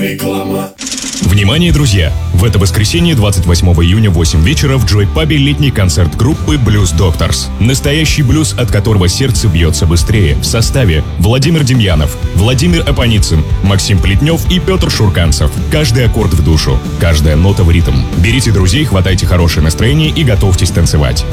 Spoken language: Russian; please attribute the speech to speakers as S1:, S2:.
S1: Реклама.
S2: Внимание, друзья! В это воскресенье, 28 июня в 8 вечера в Джой-пабе летний концерт группы Blues Doctors. Настоящий блюз, от которого сердце бьется быстрее. В составе Владимир Демьянов, Владимир Апаницын, Максим Плетнев и Петр Шурканцев. Каждый аккорд в душу, каждая нота в ритм. Берите друзей, хватайте хорошее настроение и готовьтесь танцевать.